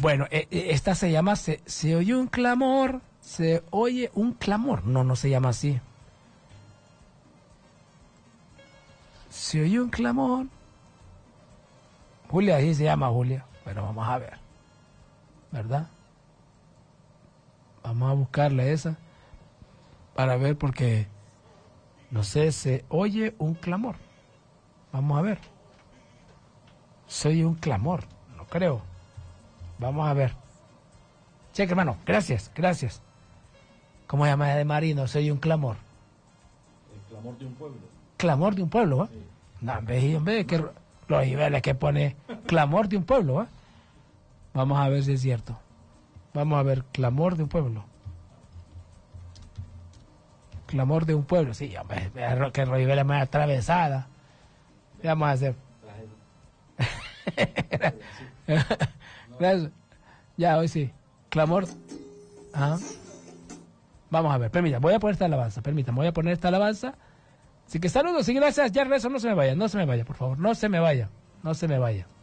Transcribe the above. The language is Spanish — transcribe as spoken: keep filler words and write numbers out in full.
Bueno, eh, eh, esta se llama se, se oye un clamor, se oye un clamor. No, no se llama así. Se oye un clamor. Julia, así se llama Julia. Pero vamos a ver. ¿Verdad? Vamos a buscarle esa para ver porque, no sé, se oye un clamor. Vamos a ver. Se oye un clamor, no creo. Vamos a ver. Cheque, hermano, gracias, gracias. ¿Cómo se llama de Marino? Se oye un clamor. El clamor de un pueblo. Clamor de un pueblo, ¿va? Sí. No, en vez, en vez de que los niveles que pone clamor de un pueblo, ¿va? Vamos a ver si es cierto. Vamos a ver, clamor de un pueblo. Clamor de un pueblo, sí, hombre, que Roibel más atravesada. ¿Qué vamos a hacer? Gracias. Ya, hoy sí. Clamor. Ajá. Vamos a ver, permítame, voy a poner esta alabanza, permítame, voy a poner esta alabanza. Así que saludos y gracias, ya regreso, no se me vaya, no se me vaya, por favor, no se me vaya, no se me vaya.